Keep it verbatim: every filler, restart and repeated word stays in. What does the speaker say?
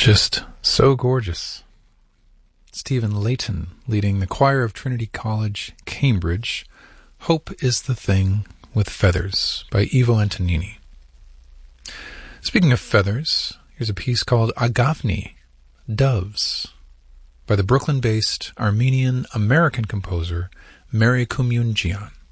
Just so gorgeous. Stephen Layton leading the choir of Trinity College, Cambridge. Hope is the Thing with Feathers by Ivo Antonini. Speaking of feathers, here's a piece called Agafni, Doves, by the Brooklyn-based Armenian-American composer Mary Kumyunjian.